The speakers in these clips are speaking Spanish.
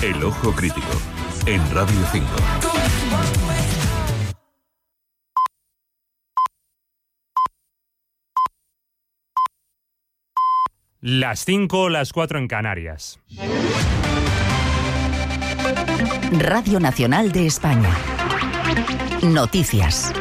El Ojo Crítico, en Radio 5. Las 5, las 4 en Canarias. Radio Nacional de España. Noticias.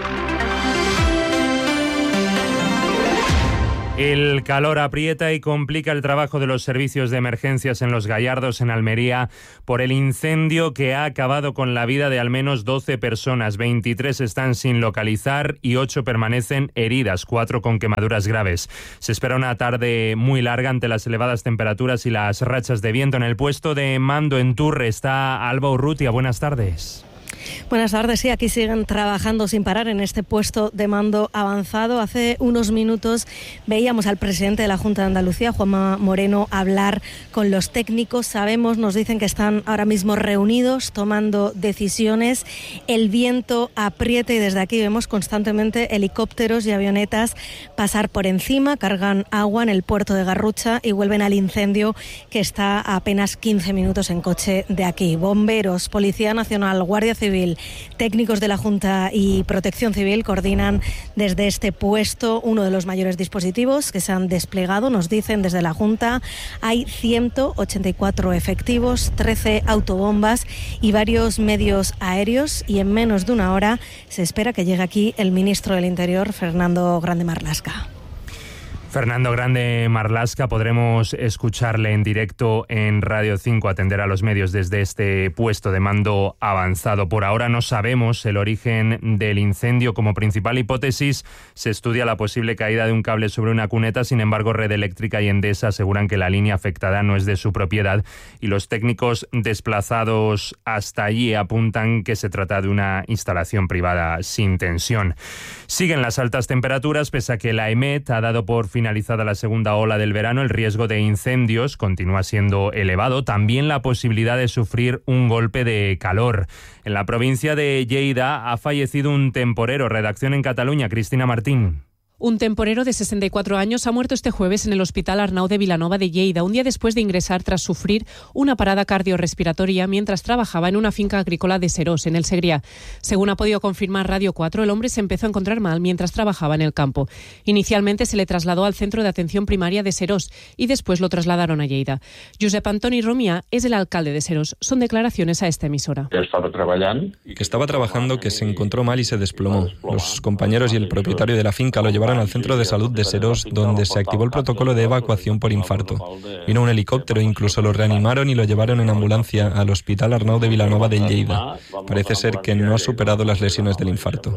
El calor aprieta y complica el trabajo de los servicios de emergencias en Los Gallardos, en Almería, por el incendio que ha acabado con la vida de al menos 12 personas. 23 están sin localizar y 8 permanecen heridas, 4 con quemaduras graves. Se espera una tarde muy larga ante las elevadas temperaturas y las rachas de viento. En el puesto de mando en Turre está Alba Urrutia. Buenas tardes. Buenas tardes, sí, aquí siguen trabajando sin parar en este puesto de mando avanzado. Hace unos minutos veíamos al presidente de la Junta de Andalucía, Juanma Moreno, hablar con los técnicos. Sabemos, nos dicen que están ahora mismo reunidos, tomando decisiones. El viento aprieta y desde aquí vemos constantemente helicópteros y avionetas pasar por encima, cargan agua en el puerto de Garrucha y vuelven al incendio que está a apenas 15 minutos en coche de aquí. Bomberos, Policía Nacional, Guardia Civil, técnicos de la Junta y Protección Civil coordinan desde este puesto uno de los mayores dispositivos que se han desplegado. Nos dicen desde la Junta hay 184 efectivos, 13 autobombas y varios medios aéreos, y en menos de una hora se espera que llegue aquí el ministro del Interior, Fernando Grande Marlaska. Fernando Grande Marlaska, podremos escucharle en directo en Radio 5, atender a los medios desde este puesto de mando avanzado. Por ahora no sabemos el origen del incendio. Como principal hipótesis se estudia la posible caída de un cable sobre una cuneta. Sin embargo, Red Eléctrica y Endesa aseguran que la línea afectada no es de su propiedad y los técnicos desplazados hasta allí apuntan que se trata de una instalación privada sin tensión. Siguen las altas temperaturas, pese a que la EMET ha dado por finalizada la segunda ola del verano. El riesgo de incendios continúa siendo elevado. También la posibilidad de sufrir un golpe de calor. En la provincia de Lleida ha fallecido un temporero. Redacción en Cataluña, Cristina Martín. Un temporero de 64 años ha muerto este jueves en el Hospital Arnau de Vilanova de Lleida, un día después de ingresar tras sufrir una parada cardiorrespiratoria mientras trabajaba en una finca agrícola de Serós, en el Segrià. Según ha podido confirmar Radio 4, el hombre se empezó a encontrar mal mientras trabajaba en el campo. Inicialmente se le trasladó al Centro de Atención Primaria de Serós y después lo trasladaron a Lleida. Josep Antoni Romià es el alcalde de Serós. Son declaraciones a esta emisora. Que estaba trabajando, que se encontró mal y se desplomó. Los compañeros y el propietario de la finca lo llevaron al centro de salud de Serós, donde se activó el protocolo de evacuación por infarto. Vino un helicóptero, incluso lo reanimaron y lo llevaron en ambulancia al Hospital Arnau de Vilanova de Lleida. Parece ser que no ha superado las lesiones del infarto.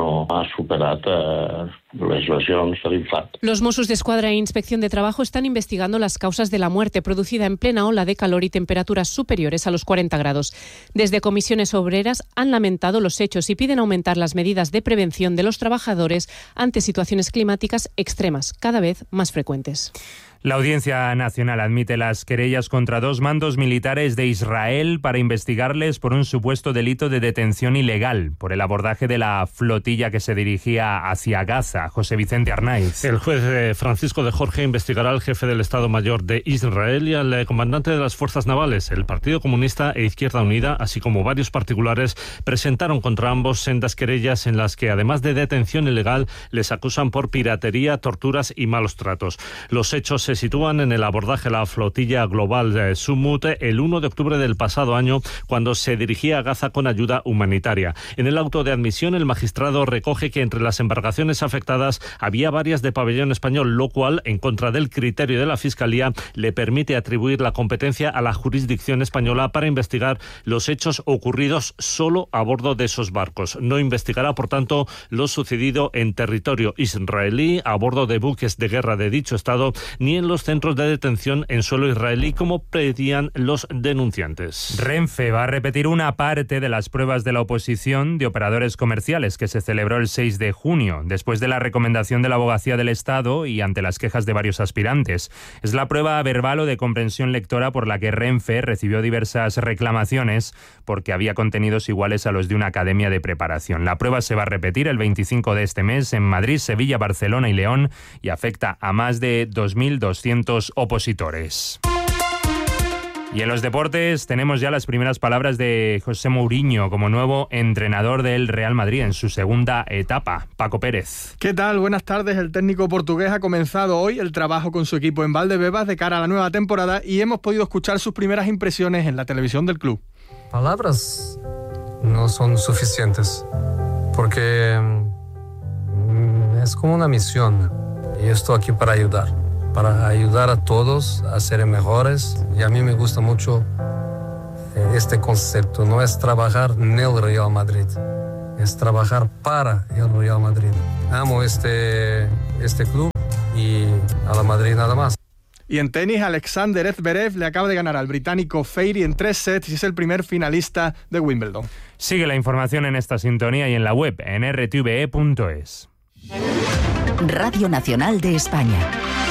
Los Mossos d'Esquadra e Inspección de Trabajo están investigando las causas de la muerte producida en plena ola de calor y temperaturas superiores a los 40 grados. Desde comisiones obreras han lamentado los hechos y piden aumentar las medidas de prevención de los trabajadores ante situaciones climáticas extremas, cada vez más frecuentes. La Audiencia Nacional admite las querellas contra 2 mandos militares de Israel para investigarles por un supuesto delito de detención ilegal por el abordaje de la flotilla que se dirigía hacia Gaza. José Vicente Arnaiz. El juez Francisco de Jorge investigará al jefe del Estado Mayor de Israel y al comandante de las Fuerzas Navales. El Partido Comunista e Izquierda Unida, así como varios particulares, presentaron contra ambos sendas querellas en las que, además de detención ilegal, les acusan por piratería, torturas y malos tratos. Los hechos se sitúan en el abordaje a la flotilla global de Sumut el 1 de octubre del pasado año, cuando se dirigía a Gaza con ayuda humanitaria. En el auto de admisión, el magistrado recoge que entre las embarcaciones afectadas había varias de pabellón español, lo cual, en contra del criterio de la Fiscalía, le permite atribuir la competencia a la jurisdicción española para investigar los hechos ocurridos solo a bordo de esos barcos. No investigará, por tanto, lo sucedido en territorio israelí, a bordo de buques de guerra de dicho Estado, ni en los centros de detención en suelo israelí, como pedían los denunciantes. Renfe va a repetir una parte de las pruebas de la oposición de operadores comerciales que se celebró el 6 de junio, después de la recomendación de la Abogacía del Estado y ante las quejas de varios aspirantes. Es la prueba verbal o de comprensión lectora por la que Renfe recibió diversas reclamaciones porque había contenidos iguales a los de una academia de preparación. La prueba se va a repetir el 25 de este mes en Madrid, Sevilla, Barcelona y León y afecta a más de 2.200 opositores. Y en los deportes tenemos ya las primeras palabras de José Mourinho como nuevo entrenador del Real Madrid en su segunda etapa. Paco Pérez. ¿Qué tal? Buenas tardes. El técnico portugués ha comenzado hoy el trabajo con su equipo en Valdebebas de cara a la nueva temporada y hemos podido escuchar sus primeras impresiones en la televisión del club. Palabras no son suficientes porque es como una misión y estoy aquí para ayudar a todos a ser mejores, y a mí me gusta mucho este concepto. No es trabajar en el Real Madrid, es trabajar para el Real Madrid. Amo este club y a la Madrid nada más. Y en tenis, Alexander Zverev le acaba de ganar al británico Feiry en 3 sets y es el primer finalista de Wimbledon. Sigue la información en esta sintonía y en la web en rtve.es. Radio Nacional de España.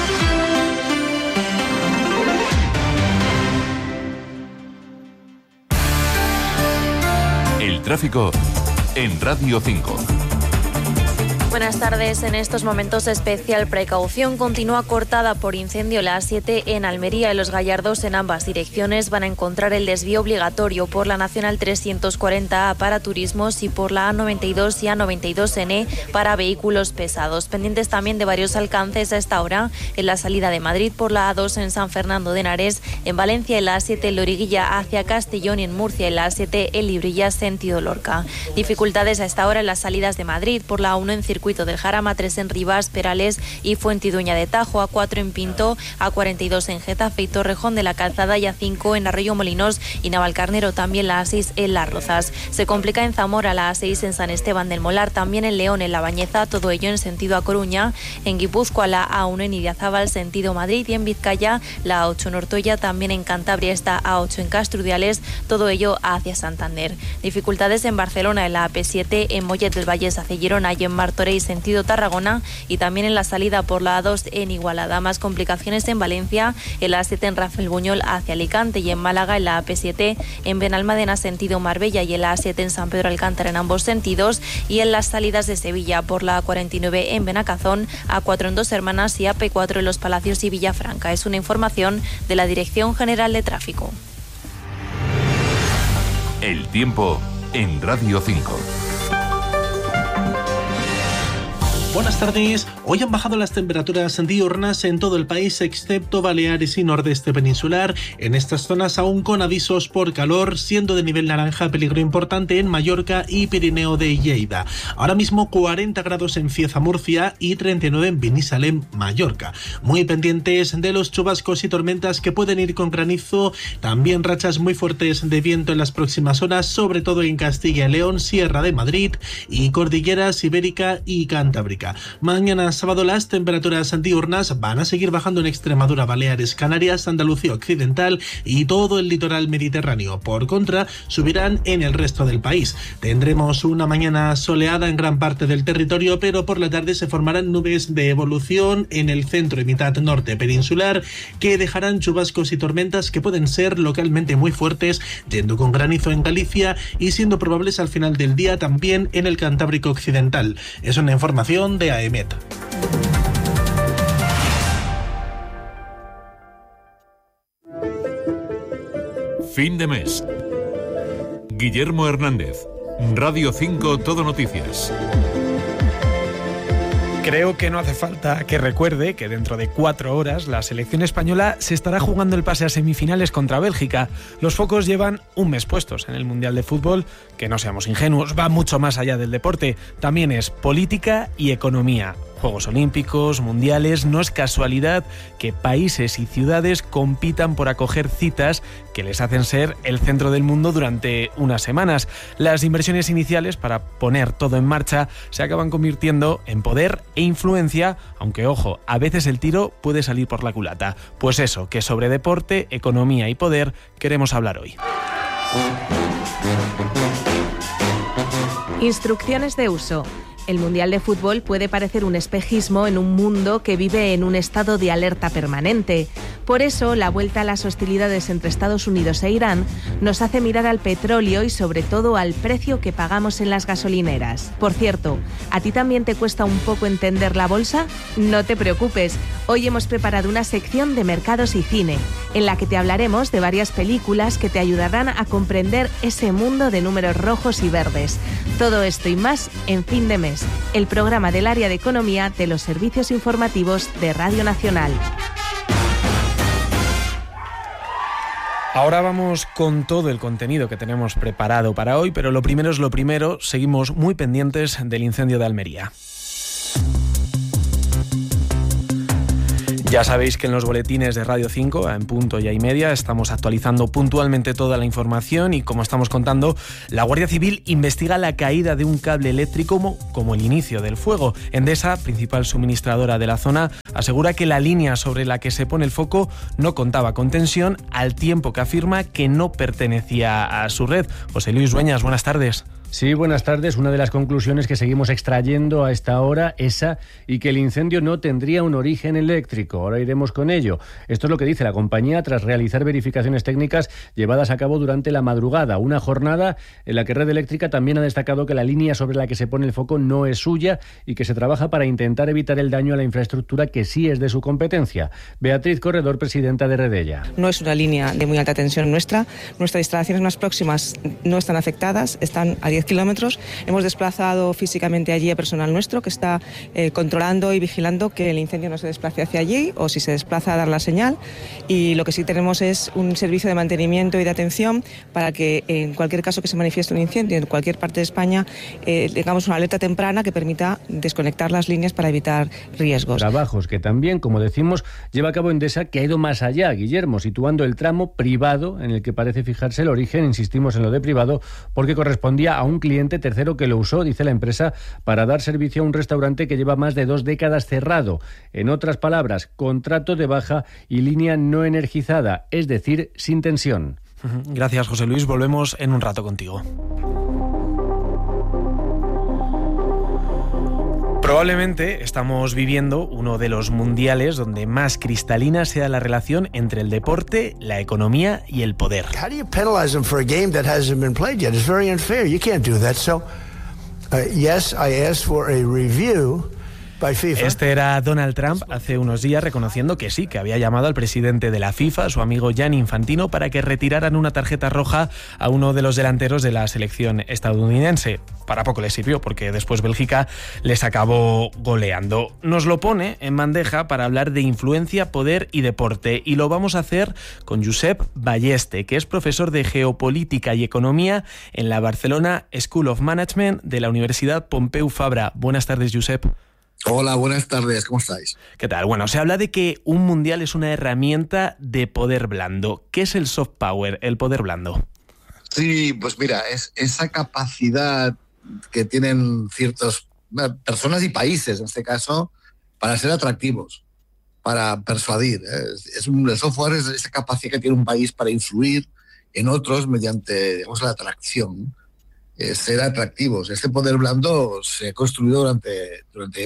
El tráfico en Radio 5. Buenas tardes. En estos momentos especial precaución continúa cortada por incendio la A7 en Almería y Los Gallardos. En ambas direcciones van a encontrar el desvío obligatorio por la Nacional 340A para turismos y por la A92 y A92N para vehículos pesados. Pendientes también de varios alcances a esta hora en la salida de Madrid por la A2 en San Fernando de Henares, en Valencia en la A7 en Loriguilla hacia Castellón y en Murcia en la A7 en Librilla sentido Lorca. Dificultades a esta hora en las salidas de Madrid por la A1 en Circuito del Jarama, 3 en Rivas, Perales y Fuentidueña de Tajo, A4 en Pinto, A42 en Getafe y Torrejón de la Calzada y A5 en Arroyo Molinos y Navalcarnero, también la A6 en Las Rozas. Se complica en Zamora la A6 en San Esteban del Molar, también en León en La Bañeza, todo ello en sentido a Coruña, en Guipúzcoa la A1 en Idiazábal sentido Madrid y en Vizcaya la A8 en Ortuella, también en Cantabria está A8 en Castrudiales, todo ello hacia Santander. Dificultades en Barcelona en la AP7 en Mollet del Vallés hacia Girona y en Martorell sentido Tarragona y también en la salida por la A2 en Igualada. Más complicaciones en Valencia, en la A7 en Rafelbuñol hacia Alicante y en Málaga en la AP7 en Benalmádena sentido Marbella y en la A7 en San Pedro Alcántara en ambos sentidos y en las salidas de Sevilla por la A49 en Benacazón, A4 en Dos Hermanas y AP4 en Los Palacios y Villafranca. Es una información de la Dirección General de Tráfico. El tiempo en Radio 5. Buenas tardes. Hoy han bajado las temperaturas diurnas en todo el país excepto Baleares y nordeste peninsular. En estas zonas aún con avisos por calor, siendo de nivel naranja peligro importante en Mallorca y Pirineo de Lleida. Ahora mismo 40 grados en Cieza, Murcia y 39 en Binissalem, Mallorca. Muy pendientes de los chubascos y tormentas que pueden ir con granizo. También rachas muy fuertes de viento en las próximas horas, sobre todo en Castilla y León, Sierra de Madrid y cordilleras ibérica y cantábrica. Mañana sábado las temperaturas diurnas van a seguir bajando en Extremadura, Baleares, Canarias, Andalucía Occidental y todo el litoral mediterráneo. Por contra, subirán en el resto del país. Tendremos una mañana soleada en gran parte del territorio, pero por la tarde se formarán nubes de evolución en el centro y mitad norte peninsular que dejarán chubascos y tormentas que pueden ser localmente muy fuertes, yendo con granizo en Galicia y siendo probables al final del día también en el Cantábrico Occidental. Es una información de AEMET. Fin de mes. Guillermo Hernández, Radio 5 Todo Noticias. Creo que no hace falta que recuerde que dentro de 4 horas la selección española se estará jugando el pase a semifinales contra Bélgica. Los focos llevan un mes puestos en el Mundial de Fútbol, que no seamos ingenuos, va mucho más allá del deporte. También es política y economía. Juegos Olímpicos, Mundiales, no es casualidad que países y ciudades compitan por acoger citas que les hacen ser el centro del mundo durante unas semanas. Las inversiones iniciales para poner todo en marcha se acaban convirtiendo en poder e influencia, aunque ojo, a veces el tiro puede salir por la culata. Pues eso, que sobre deporte, economía y poder queremos hablar hoy. Instrucciones de uso. El Mundial de Fútbol puede parecer un espejismo en un mundo que vive en un estado de alerta permanente. Por eso, la vuelta a las hostilidades entre Estados Unidos e Irán nos hace mirar al petróleo y sobre todo al precio que pagamos en las gasolineras. Por cierto, ¿a ti también te cuesta un poco entender la bolsa? No te preocupes, hoy hemos preparado una sección de mercados y cine, en la que te hablaremos de varias películas que te ayudarán a comprender ese mundo de números rojos y verdes. Todo esto y más en Fin de Mes, el programa del área de economía de los servicios informativos de Radio Nacional. Ahora vamos con todo el contenido que tenemos preparado para hoy, pero lo primero es lo primero, seguimos muy pendientes del incendio de Almería. Ya sabéis que en los boletines de Radio 5, en punto y media, estamos actualizando puntualmente toda la información y, como estamos contando, la Guardia Civil investiga la caída de un cable eléctrico como el inicio del fuego. Endesa, principal suministradora de la zona, asegura que la línea sobre la que se pone el foco no contaba con tensión, al tiempo que afirma que no pertenecía a su red. José Luis Dueñas, buenas tardes. Sí, buenas tardes. Una de las conclusiones que seguimos extrayendo a esta hora, esa, y que el incendio no tendría un origen eléctrico. Ahora iremos con ello. Esto es lo que dice la compañía tras realizar verificaciones técnicas llevadas a cabo durante la madrugada. Una jornada en la que Red Eléctrica también ha destacado que la línea sobre la que se pone el foco no es suya y que se trabaja para intentar evitar el daño a la infraestructura que sí es de su competencia. Beatriz Corredor, presidenta de Redella. No es una línea de muy alta tensión nuestra. Nuestras instalaciones más próximas no están afectadas, están a 10 kilómetros. Hemos desplazado físicamente allí a personal nuestro que está controlando y vigilando que el incendio no se desplace hacia allí, o si se desplaza, a dar la señal. Y lo que sí tenemos es un servicio de mantenimiento y de atención para que en cualquier caso que se manifieste un incendio en cualquier parte de España tengamos una alerta temprana que permita desconectar las líneas para evitar riesgos. Trabajos que también, como decimos, lleva a cabo Endesa, que ha ido más allá, Guillermo, situando el tramo privado en el que parece fijarse el origen, insistimos en lo de privado, porque correspondía a un cliente tercero que lo usó, dice la empresa, para dar servicio a un restaurante que lleva más de 2 décadas cerrado. En otras palabras, contrato de baja y línea no energizada, es decir, sin tensión. Gracias, José Luis. Volvemos en un rato contigo. Probablemente estamos viviendo uno de los mundiales donde más cristalina sea la relación entre el deporte, la economía y el poder. How do you penalize them for a game that hasn't been played yet? It's very unfair. You can't do that. So, yes, I asked for a review. Este era Donald Trump hace unos días reconociendo que sí, que había llamado al presidente de la FIFA, su amigo Gianni Infantino, para que retiraran una tarjeta roja a uno de los delanteros de la selección estadounidense. Para poco le sirvió, porque después Bélgica les acabó goleando. Nos lo pone en bandeja para hablar de influencia, poder y deporte, y lo vamos a hacer con Josep Balleste, que es profesor de Geopolítica y Economía en la Barcelona School of Management de la Universidad Pompeu Fabra. Buenas tardes, Josep. Hola, buenas tardes, ¿cómo estáis? ¿Qué tal? Bueno, se habla de que un mundial es una herramienta de poder blando. ¿Qué es el soft power, el poder blando? Sí, pues mira, es esa capacidad que tienen ciertas personas y países, en este caso, para ser atractivos, para persuadir. El software es esa capacidad que tiene un país para influir en otros mediante, digamos, la atracción. Ser atractivos. Este poder blando se ha construido durante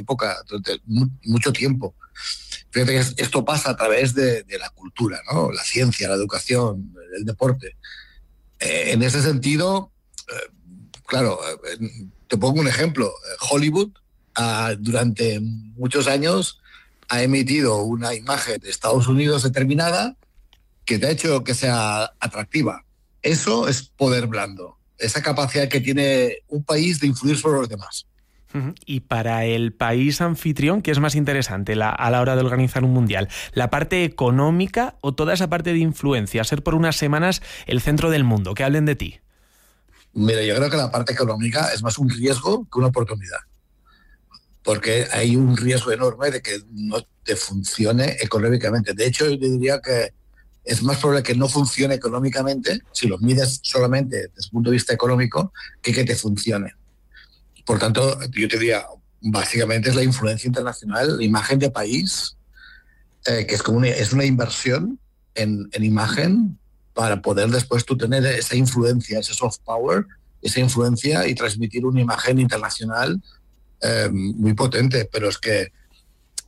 mucho tiempo. Fíjate que esto pasa a través de la cultura, ¿no? La ciencia, la educación, el deporte. En ese sentido, claro, te pongo un ejemplo. Hollywood durante muchos años ha emitido una imagen de Estados Unidos determinada que te ha hecho que sea atractiva. Eso es poder blando. Esa capacidad que tiene un país de influir sobre los demás. Y para el país anfitrión, ¿qué es más interesante a la hora de organizar un mundial? ¿La parte económica o toda esa parte de influencia? Ser por unas semanas el centro del mundo, que hablen de ti. Mira, yo creo que la parte económica es más un riesgo que una oportunidad. Porque hay un riesgo enorme de que no te funcione económicamente. De hecho, yo diría que es más probable que no funcione económicamente, si lo mides solamente desde el punto de vista económico, que te funcione. Por tanto, yo te diría, básicamente es la influencia internacional, la imagen de país, que es una inversión en imagen para poder después tú tener esa influencia, ese soft power, esa influencia y transmitir una imagen internacional muy potente. Pero es que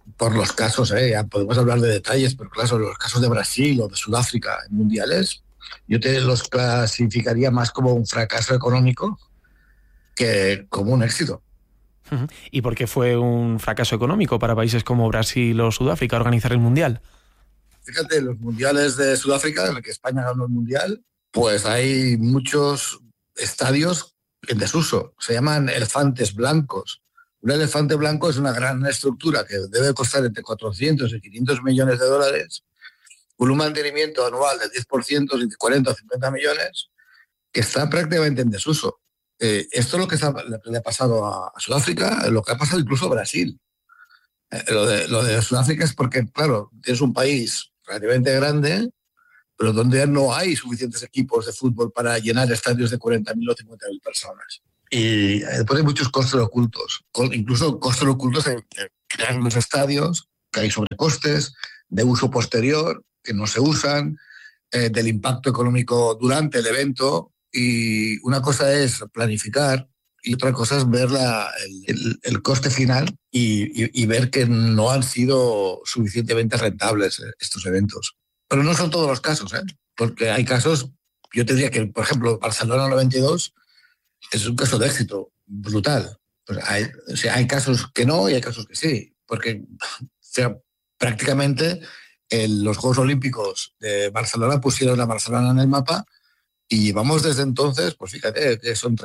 por los casos, ya podemos hablar de detalles, pero claro, los casos de Brasil o de Sudáfrica en mundiales, yo te los clasificaría más como un fracaso económico que como un éxito. ¿Y por qué fue un fracaso económico para países como Brasil o Sudáfrica organizar el Mundial? Fíjate, los mundiales de Sudáfrica, en el que España ganó el Mundial, pues hay muchos estadios en desuso. Se llaman elefantes blancos. Un elefante blanco es una gran estructura que debe costar entre 400 y 500 millones de dólares, con un mantenimiento anual del 10%, entre 40 o 50 millones, que está prácticamente en desuso. Esto es lo que le ha pasado a Sudáfrica, lo que ha pasado incluso a Brasil. Lo de Sudáfrica es porque, claro, tienes un país relativamente grande, pero donde no hay suficientes equipos de fútbol para llenar estadios de 40.000 o 50.000 personas. Y después hay muchos costes ocultos, incluso costes ocultos en crear los estadios, que hay sobrecostes, de uso posterior, que no se usan, del impacto económico durante el evento. Y una cosa es planificar y otra cosa es ver el coste final y ver que no han sido suficientemente rentables estos eventos. Pero no son todos los casos, porque hay casos, yo te diría que, por ejemplo, Barcelona 92 es un caso de éxito brutal. Pues hay casos que no y hay casos que sí, porque prácticamente los Juegos Olímpicos de Barcelona pusieron a Barcelona en el mapa y llevamos desde entonces, pues fíjate, que son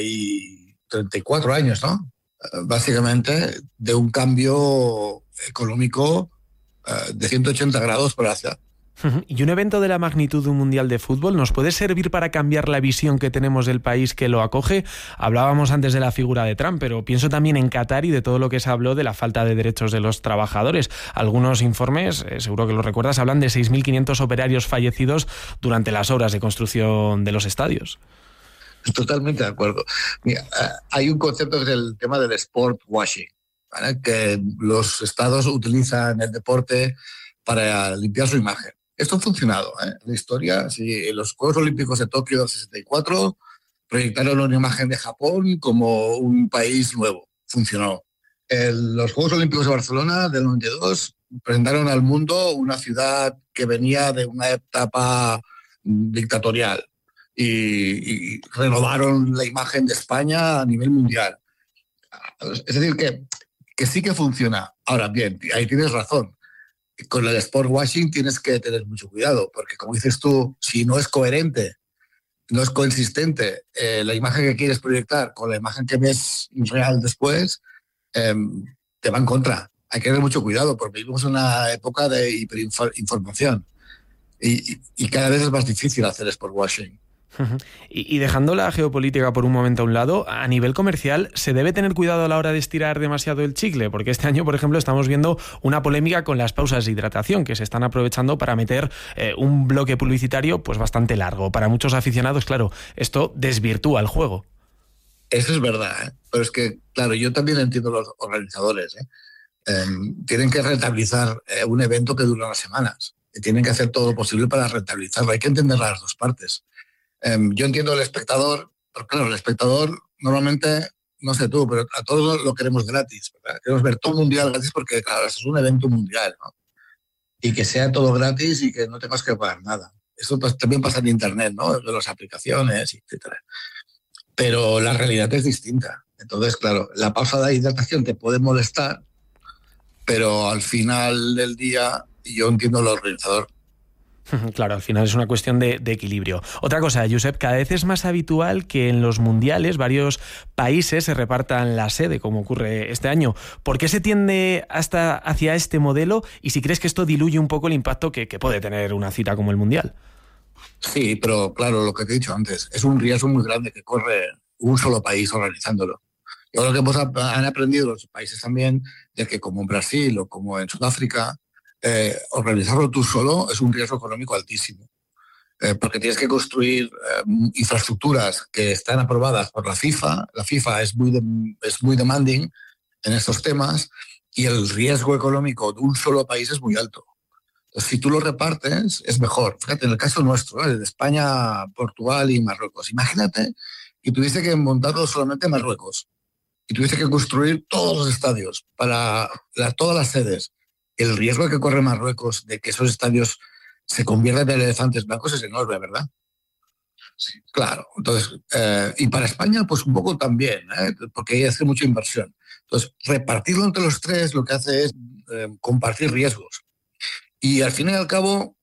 34 años, ¿no? Básicamente de un cambio económico de 180 grados para la ciudad. ¿Y un evento de la magnitud de un mundial de fútbol nos puede servir para cambiar la visión que tenemos del país que lo acoge? Hablábamos antes de la figura de Trump, pero pienso también en Qatar y de todo lo que se habló de la falta de derechos de los trabajadores. Algunos informes, seguro que lo recuerdas, hablan de 6.500 operarios fallecidos durante las obras de construcción de los estadios. Totalmente de acuerdo. Mira, hay un concepto que es el tema del sport washing, ¿vale? Que los estados utilizan el deporte para limpiar su imagen. Esto ha funcionado, en la historia. Sí, en los Juegos Olímpicos de Tokio del 64 proyectaron una imagen de Japón como un país nuevo. Funcionó. Los Juegos Olímpicos de Barcelona del 92 presentaron al mundo una ciudad que venía de una etapa dictatorial y renovaron la imagen de España a nivel mundial. Es decir, que sí que funciona. Ahora bien, ahí tienes razón. Con el sport washing tienes que tener mucho cuidado, porque como dices tú, si no es coherente, no es consistente la imagen que quieres proyectar con la imagen que ves real después, te va en contra. Hay que tener mucho cuidado, porque vivimos una época de hiperinformación y cada vez es más difícil hacer sport washing. Y dejando la geopolítica por un momento a un lado, a nivel comercial, ¿se debe tener cuidado a la hora de estirar demasiado el chicle? Porque este año, por ejemplo, estamos viendo una polémica con las pausas de hidratación, que se están aprovechando para meter un bloque publicitario pues bastante largo. Para muchos aficionados, claro, esto desvirtúa el juego. Eso es verdad, pero es que, claro, yo también entiendo a los organizadores. Tienen que rentabilizar un evento que dura unas semanas. Tienen que hacer todo lo posible para rentabilizarlo. Hay que entender las dos partes. Yo entiendo al espectador, pero claro, el espectador normalmente, no sé tú, pero a todos lo queremos gratis, ¿verdad? Queremos ver todo el mundial gratis porque, claro, es un evento mundial, ¿no? Y que sea todo gratis y que no tengas que pagar nada. Eso también pasa en Internet, ¿no? De las aplicaciones, etc. Pero la realidad es distinta. Entonces, claro, la pausa de hidratación te puede molestar, pero al final del día yo entiendo al organizador. Claro, al final es una cuestión de equilibrio. Otra cosa, Josep, cada vez es más habitual que en los mundiales varios países se repartan la sede, como ocurre este año. ¿Por qué se tiende hacia este modelo? Y si crees que esto diluye un poco el impacto que puede tener una cita como el mundial. Sí, pero claro, lo que te he dicho antes, es un riesgo muy grande que corre un solo país organizándolo. Yo creo que han aprendido los países también de que como en Brasil o como en Sudáfrica, organizarlo tú solo es un riesgo económico altísimo, porque tienes que construir infraestructuras que están aprobadas por la FIFA. La FIFA es muy demanding en estos temas y el riesgo económico de un solo país es muy alto. Entonces, si tú lo repartes, es mejor. Fíjate, en el caso nuestro, de España, Portugal y Marruecos. Imagínate que tuviese que montarlo solamente en Marruecos y tuviese que construir todos los estadios para todas las sedes el riesgo que corre Marruecos de que esos estadios se conviertan en elefantes blancos es enorme, ¿verdad? Sí, claro. Entonces, y para España, pues un poco también, porque ahí hace mucha inversión. Entonces, repartirlo entre los tres lo que hace es compartir riesgos. Y al fin y al cabo,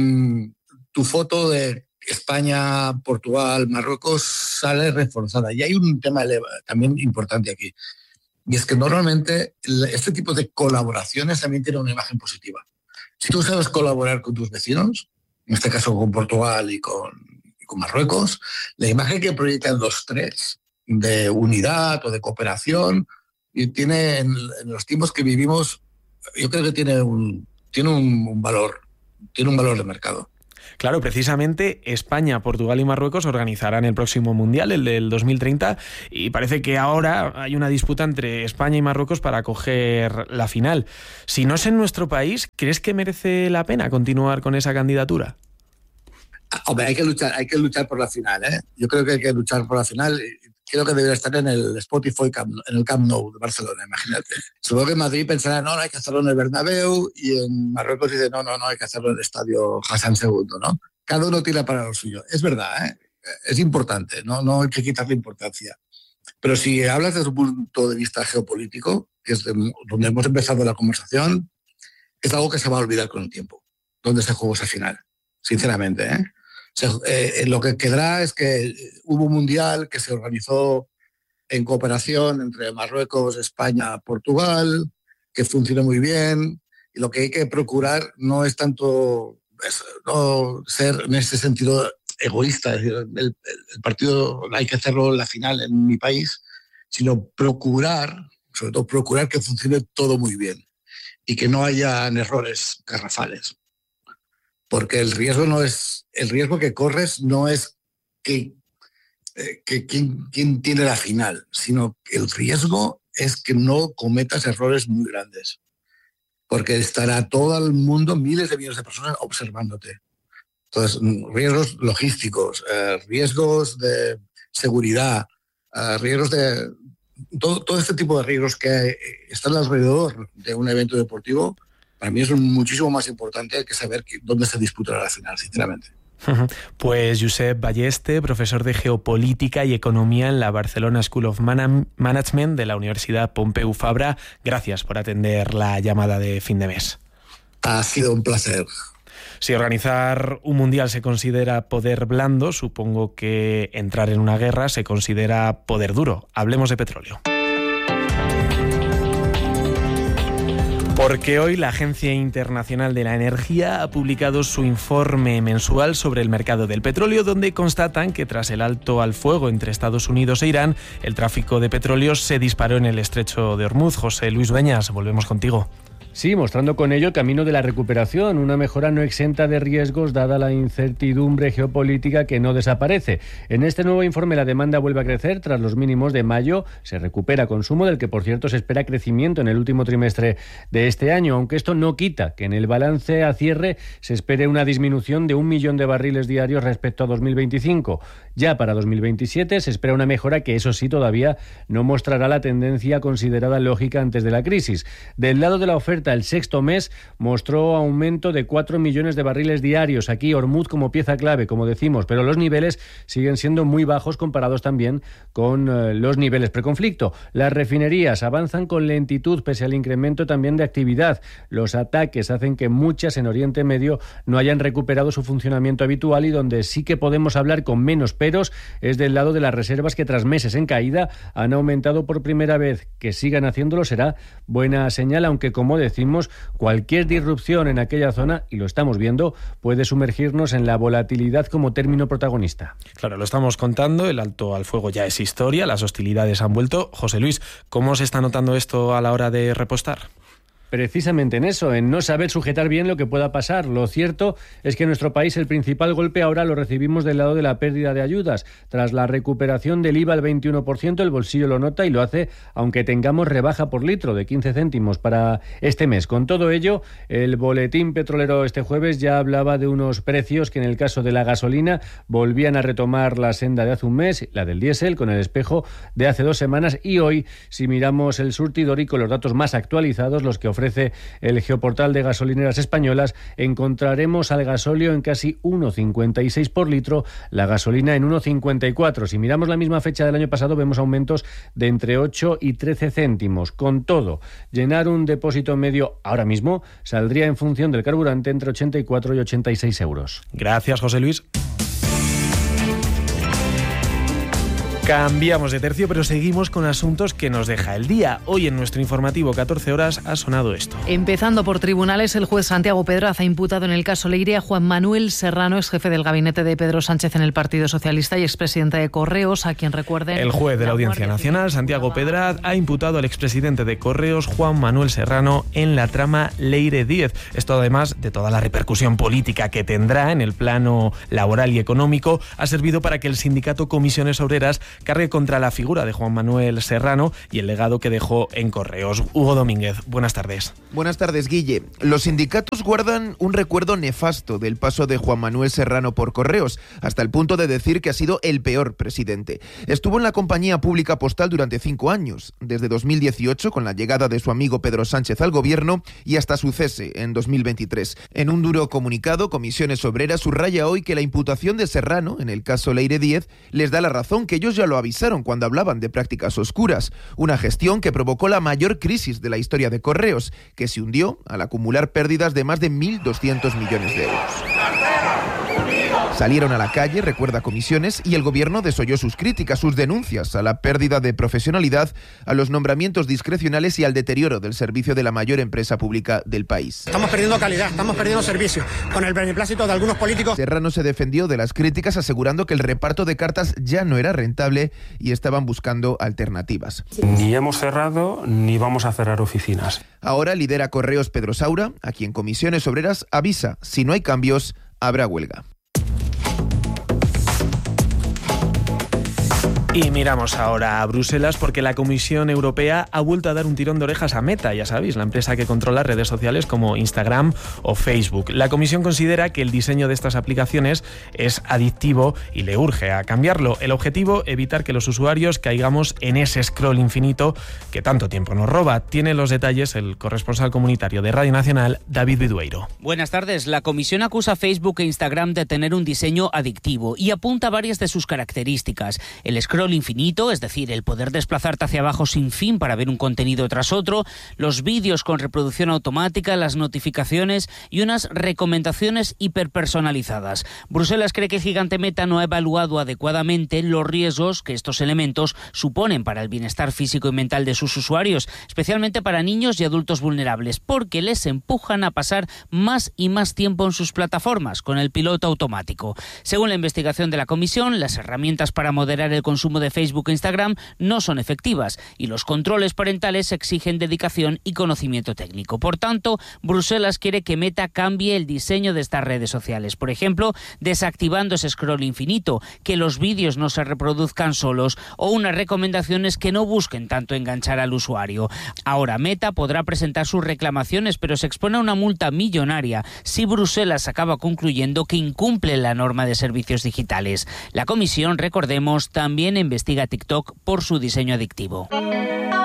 tu foto de España, Portugal, Marruecos sale reforzada. Y hay un tema también importante aquí. Y es que normalmente este tipo de colaboraciones también tienen una imagen positiva. Si tú sabes colaborar con tus vecinos, en este caso con Portugal y con Marruecos, la imagen que proyectan los tres de unidad o de cooperación y tiene en los tiempos que vivimos, yo creo que tiene un valor de mercado. Claro, precisamente España, Portugal y Marruecos organizarán el próximo Mundial, el del 2030, y parece que ahora hay una disputa entre España y Marruecos para acoger la final. Si no es en nuestro país, ¿crees que merece la pena continuar con esa candidatura? Hombre, hay que luchar por la final, ¿eh? Yo creo que hay que luchar por la final. Creo que debería estar en el Spotify, en el Camp Nou de Barcelona, imagínate. Supongo que en Madrid pensará, no, hay que hacerlo en el Bernabéu, y en Marruecos dice, no, hay que hacerlo en el Estadio Hassan II, ¿no? Cada uno tira para lo suyo. Es verdad, ¿eh? Es importante, no hay que quitarle importancia. Pero si hablas desde un punto de vista geopolítico, que es donde hemos empezado la conversación, es algo que se va a olvidar con el tiempo, donde se jugó esa final, sinceramente, ¿eh? Lo que quedará es que hubo un mundial que se organizó en cooperación entre Marruecos, España, Portugal, que funcionó muy bien, y lo que hay que procurar no es tanto no ser en ese sentido egoísta, es decir, el partido hay que hacerlo en la final en mi país, sino procurar, sobre todo procurar que funcione todo muy bien y que no hayan errores garrafales. Porque el riesgo que corres no es que quién tiene la final, sino que el riesgo es que no cometas errores muy grandes. Porque estará todo el mundo, miles de millones de personas observándote. Entonces, riesgos logísticos, riesgos de seguridad, riesgos de... Todo este tipo de riesgos que están alrededor de un evento deportivo, para mí es muchísimo más importante que saber dónde se disputará la final, sinceramente. Pues Josep Balleste, profesor de Geopolítica y Economía en la Barcelona School of Management de la Universidad Pompeu Fabra, gracias por atender la llamada de fin de mes. Ha sido un placer. Si organizar un mundial se considera poder blando, supongo que entrar en una guerra se considera poder duro. Hablemos de petróleo. Porque hoy la Agencia Internacional de la Energía ha publicado su informe mensual sobre el mercado del petróleo, donde constatan que tras el alto al fuego entre Estados Unidos e Irán, el tráfico de petróleo se disparó en el estrecho de Hormuz. José Luis Dueñas, volvemos contigo. Sí, mostrando con ello el camino de la recuperación, una mejora no exenta de riesgos dada la incertidumbre geopolítica que no desaparece. En este nuevo informe la demanda vuelve a crecer tras los mínimos de mayo, se recupera consumo del que por cierto se espera crecimiento en el último trimestre de este año, aunque esto no quita que en el balance a cierre se espere una disminución de 1 millón de barriles diarios respecto a 2025. Ya para 2027 se espera una mejora que eso sí todavía no mostrará la tendencia considerada lógica antes de la crisis. Del lado de la oferta, el sexto mes mostró aumento de 4 millones de barriles diarios. Aquí Hormuz como pieza clave, como decimos, pero los niveles siguen siendo muy bajos comparados también con los niveles preconflicto. Las refinerías avanzan con lentitud pese al incremento también de actividad. Los ataques hacen que muchas en Oriente Medio no hayan recuperado su funcionamiento habitual, y donde sí que podemos hablar con menos peros es del lado de las reservas, que tras meses en caída han aumentado por primera vez. Que sigan haciéndolo será buena señal, aunque como decimos, cualquier disrupción en aquella zona, y lo estamos viendo, puede sumergirnos en la volatilidad como término protagonista. Claro, lo estamos contando, el alto al fuego ya es historia, las hostilidades han vuelto. José Luis, ¿cómo se está notando esto a la hora de repostar? Precisamente en eso, en no saber sujetar bien lo que pueda pasar. Lo cierto es que en nuestro país el principal golpe ahora lo recibimos del lado de la pérdida de ayudas. Tras la recuperación del IVA al 21%, el bolsillo lo nota, y lo hace aunque tengamos rebaja por litro de 15 céntimos para este mes. Con todo ello, el boletín petrolero este jueves ya hablaba de unos precios que en el caso de la gasolina volvían a retomar la senda de hace un mes, la del diésel con el espejo de hace 2 semanas, y hoy, si miramos el surtidor y con los datos más actualizados, los que ofrece el geoportal de gasolineras españolas, encontraremos al gasóleo en casi 1,56 por litro, la gasolina en 1,54. Si miramos la misma fecha del año pasado, vemos aumentos de entre 8 y 13 céntimos. Con todo, llenar un depósito medio ahora mismo saldría en función del carburante entre 84 y 86 euros. Gracias, José Luis. Cambiamos de tercio, pero seguimos con asuntos que nos deja el día. Hoy en nuestro informativo 14 horas ha sonado esto. Empezando por tribunales, el juez Santiago Pedraz ha imputado en el caso Leire a Juan Manuel Serrano, ex jefe del gabinete de Pedro Sánchez en el Partido Socialista y expresidente de Correos, a quien recuerden... El juez de la Audiencia Nacional, Santiago Pedraz, ha imputado al expresidente de Correos, Juan Manuel Serrano, en la trama Leire 10. Esto, además de toda la repercusión política que tendrá en el plano laboral y económico, ha servido para que el sindicato Comisiones Obreras cargue contra la figura de Juan Manuel Serrano y el legado que dejó en Correos. Hugo Domínguez, buenas tardes. Buenas tardes, Guille. Los sindicatos guardan un recuerdo nefasto del paso de Juan Manuel Serrano por Correos, hasta el punto de decir que ha sido el peor presidente. Estuvo en la compañía pública postal durante 5 años, desde 2018 con la llegada de su amigo Pedro Sánchez al gobierno y hasta su cese en 2023. En un duro comunicado, Comisiones Obreras subraya hoy que la imputación de Serrano en el caso Leire 10 les da la razón, que ellos ya lo avisaron cuando hablaban de prácticas oscuras, una gestión que provocó la mayor crisis de la historia de Correos, que se hundió al acumular pérdidas de más de 1.200 millones de euros. Salieron a la calle, recuerda Comisiones, y el gobierno desoyó sus críticas, sus denuncias a la pérdida de profesionalidad, a los nombramientos discrecionales y al deterioro del servicio de la mayor empresa pública del país. Estamos perdiendo calidad, estamos perdiendo servicio, con el beneplácito de algunos políticos. Serrano se defendió de las críticas asegurando que el reparto de cartas ya no era rentable y estaban buscando alternativas. Ni hemos cerrado ni vamos a cerrar oficinas. Ahora lidera Correos Pedro Saura, a quien Comisiones Obreras avisa: si no hay cambios, habrá huelga. Y miramos ahora a Bruselas porque la Comisión Europea ha vuelto a dar un tirón de orejas a Meta, ya sabéis, la empresa que controla redes sociales como Instagram o Facebook. La Comisión considera que el diseño de estas aplicaciones es adictivo y le urge a cambiarlo. El objetivo, evitar que los usuarios caigamos en ese scroll infinito que tanto tiempo nos roba. Tiene los detalles el corresponsal comunitario de Radio Nacional, David Vidueiro. Buenas tardes. La Comisión acusa a Facebook e Instagram de tener un diseño adictivo y apunta varias de sus características. El scroll infinito, es decir, el poder desplazarte hacia abajo sin fin para ver un contenido tras otro, los vídeos con reproducción automática, las notificaciones y unas recomendaciones hiperpersonalizadas. Bruselas cree que el gigante Meta no ha evaluado adecuadamente los riesgos que estos elementos suponen para el bienestar físico y mental de sus usuarios, especialmente para niños y adultos vulnerables, porque les empujan a pasar más y más tiempo en sus plataformas con el piloto automático. Según la investigación de la Comisión, las herramientas para moderar el consumo de Facebook e Instagram no son efectivas y los controles parentales exigen dedicación y conocimiento técnico. Por tanto, Bruselas quiere que Meta cambie el diseño de estas redes sociales. Por ejemplo, desactivando ese scroll infinito, que los vídeos no se reproduzcan solos o unas recomendaciones que no busquen tanto enganchar al usuario. Ahora Meta podrá presentar sus reclamaciones, pero se expone a una multa millonaria si Bruselas acaba concluyendo que incumple la norma de servicios digitales. La Comisión, recordemos, también investiga a TikTok por su diseño adictivo.